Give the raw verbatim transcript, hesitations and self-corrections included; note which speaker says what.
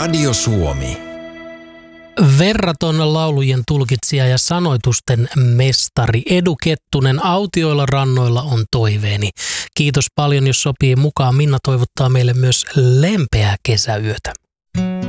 Speaker 1: Radio Suomi.
Speaker 2: Verraton laulujen tulkitsija ja sanoitusten mestari Edu Kettunen autioilla rannoilla on toiveeni. Kiitos paljon, jos sopii mukaan. Minna toivottaa meille myös lempeää kesäyötä.